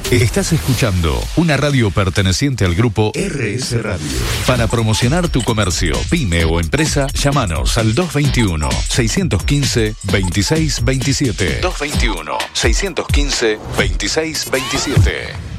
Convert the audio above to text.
Estás escuchando una radio perteneciente al grupo RS Radio. Para promocionar tu comercio, pyme o empresa, llámanos al 221-615-2627. 221-615-2627.